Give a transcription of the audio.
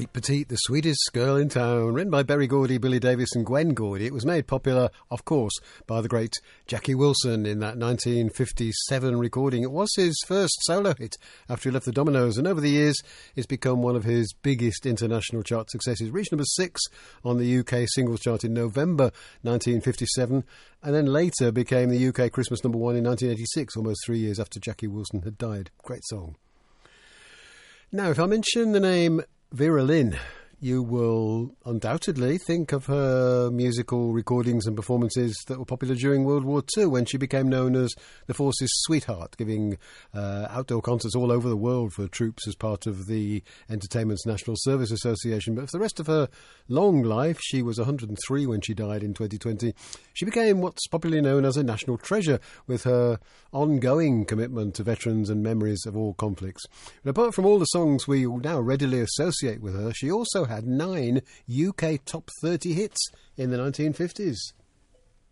Petite Petite, the sweetest girl in town, written by Berry Gordy, Billy Davis and Gwen Gordy. It was made popular, of course, by the great Jackie Wilson in that 1957 recording. It was his first solo hit after he left the Dominoes, and over the years it's become one of his biggest international chart successes. Reached number 6 on the UK singles chart in November 1957, and then later became the UK Christmas number 1 in 1986, almost 3 years after Jackie Wilson had died. Great song. Now, if I mention the name Vera Lynn, you will undoubtedly think of her musical recordings and performances that were popular during World War II, when she became known as the Force's sweetheart, giving outdoor concerts all over the world for troops as part of the Entertainment's National Service Association. But for the rest of her long life, she was 103 when she died in 2020, she became what's popularly known as a national treasure, with her ongoing commitment to veterans and memories of all conflicts. But apart from all the songs we now readily associate with her, she also had 9 UK top 30 hits in the 1950s.